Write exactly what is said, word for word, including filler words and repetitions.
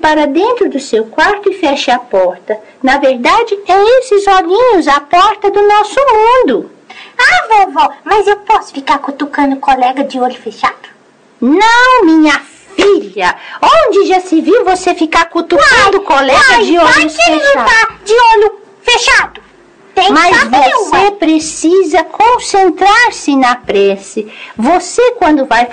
para dentro do seu quarto e feche a porta. Na verdade, é esses olhinhos a porta do nosso mundo. Ah, vovó, mas eu posso ficar cutucando o colega de olho fechado? Não, minha filha. Onde já se viu você ficar cutucando o colega uai, de olho fechado? Vai que ele não tá de olho fechado. Tem que Mas saber, você ué. precisa concentrar-se na prece. Você, quando vai